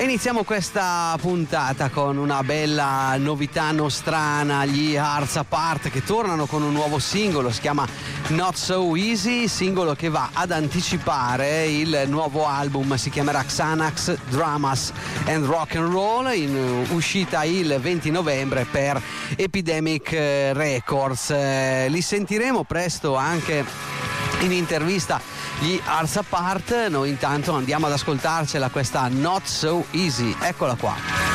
E iniziamo questa puntata con una bella novità nostrana, gli Hearts Apart, che tornano con un nuovo singolo, si chiama Not So Easy, singolo che va ad anticipare il nuovo album, si chiamerà Xanax, Dramas and Rock and Roll, in uscita il 20 novembre per Epidemic Records. Li sentiremo presto anche in intervista gli Hearts Apart. Noi intanto andiamo ad ascoltarcela questa Not So Easy, eccola qua.